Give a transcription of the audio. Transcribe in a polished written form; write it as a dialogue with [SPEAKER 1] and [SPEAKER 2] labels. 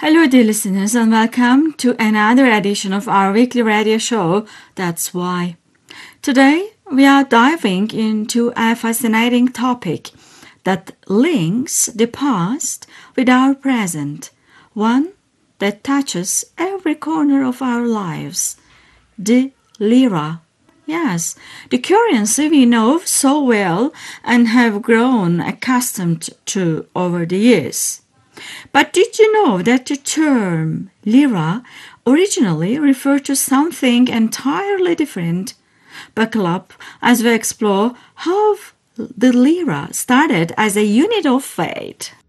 [SPEAKER 1] Hello, dear listeners, and welcome to another edition of our weekly radio show, That's Why. Today, we are diving into a fascinating topic that links the past with our present, one that touches every corner of our lives, the lira. Yes, the currency we know so well and have grown accustomed to over the years. But did you know that the term lira originally referred to something entirely different? Buckle up as we explore how the lira started as a unit of faith.